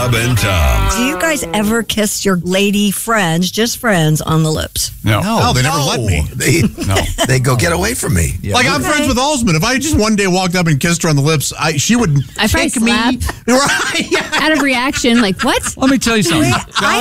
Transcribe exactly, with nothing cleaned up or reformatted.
Bob and Tom. Do you guys ever kiss your lady friends, just friends, on the lips? No. No, No, they never no. let me. They, No. they go, get away from me. Like, I'm Okay. friends with Alsman. If I just one day walked up and kissed her on the lips, I she would I probably kick me. slap. Right? Yeah. Out of reaction, like, what? Let me tell you something. I